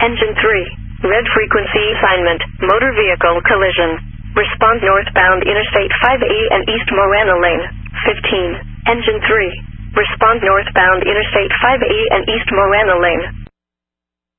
Engine 3. Red frequency assignment. Motor vehicle collision. Respond northbound Interstate 5A and East Marana Lane. 15. Engine 3. Respond northbound Interstate 5A and East Marana Lane.